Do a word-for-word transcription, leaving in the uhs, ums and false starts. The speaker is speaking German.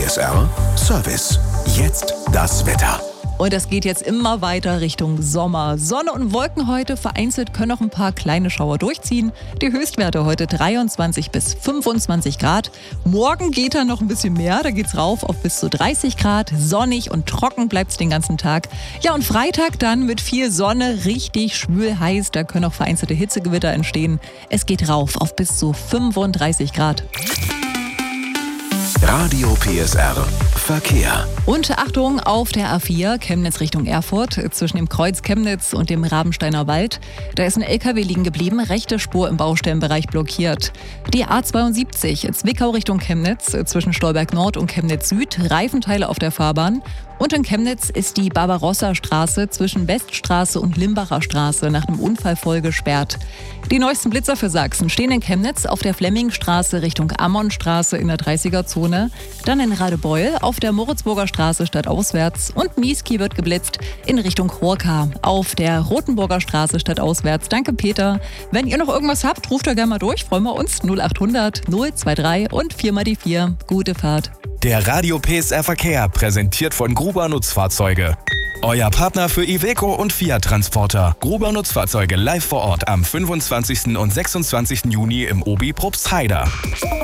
S R Service. Jetzt das Wetter. Und es geht jetzt immer weiter Richtung Sommer. Sonne und Wolken heute, vereinzelt können noch ein paar kleine Schauer durchziehen. Die Höchstwerte heute dreiundzwanzig bis fünfundzwanzig Grad. Morgen geht dann noch ein bisschen mehr, da geht's rauf auf bis zu dreißig Grad. Sonnig und trocken bleibt's den ganzen Tag. Ja, und Freitag dann mit viel Sonne, richtig schwül heiß. Da können auch vereinzelte Hitzegewitter entstehen. Es geht rauf auf bis zu fünfunddreißig Grad. Radio P S R Verkehr. Und Achtung, auf der A vier, Chemnitz Richtung Erfurt, zwischen dem Kreuz Chemnitz und dem Rabensteiner Wald. Da ist ein L K W liegen geblieben, rechte Spur im Baustellenbereich blockiert. Die A zweiundsiebzig, Zwickau Richtung Chemnitz, zwischen Stolberg Nord und Chemnitz Süd, Reifenteile auf der Fahrbahn. Und in Chemnitz ist die Barbarossa-Straße zwischen Weststraße und Limbacher Straße nach einem Unfall voll gesperrt. Die neuesten Blitzer für Sachsen stehen in Chemnitz auf der Flemmingstraße Richtung Ammonstraße in der dreißiger-Zone, dann in Radebeul auf der Moritzburger Straße stadtauswärts und Mieski wird geblitzt in Richtung Churka auf der Rotenburger Straße stadtauswärts. Danke, Peter. Wenn ihr noch irgendwas habt, ruft da gerne mal durch, freuen wir uns. null achthundert null drei und vier mal die vier. Gute Fahrt. Der Radio P S R Verkehr, präsentiert von Gruber Nutzfahrzeuge. Euer Partner für Iveco und Fiat Transporter. Gruber Nutzfahrzeuge live vor Ort am fünfundzwanzigsten und sechsundzwanzigsten Juni im Obi Probstheida.